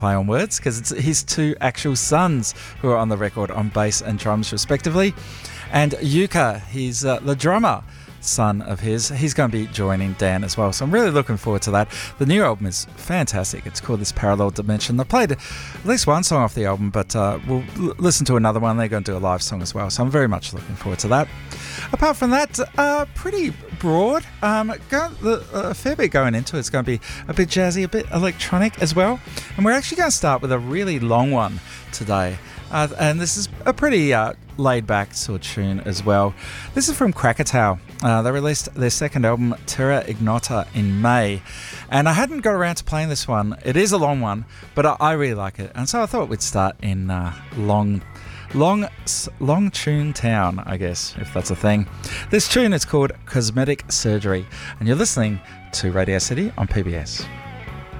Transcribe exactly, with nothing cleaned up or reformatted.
play on words because it's his two actual sons who are on the record on bass and drums respectively. And Yuka, he's uh, the drummer son of his. He's going to be joining Dan as well. So I'm really looking forward to that. The new album is fantastic. It's called This Parallel Dimension. They played at least one song off the album, but uh, we'll l- listen to another one. They're going to do a live song as well. So I'm very much looking forward to that. Apart from that, uh, pretty broad. Um, go, the, a fair bit going into it. It's going to be a bit jazzy, a bit electronic as well. And we're actually going to start with a really long one today. Uh, and this is a pretty uh, laid-back sort of tune as well. This is from Krakatoa. Uh, they released their second album, Terra Ignota, in May. And I hadn't got around to playing this one. It is a long one, but I, I really like it. And so I thought we'd start in uh, long, long, long tune town, I guess, if that's a thing. This tune is called Cosmetic Surgery. And you're listening to Radio City on P B S.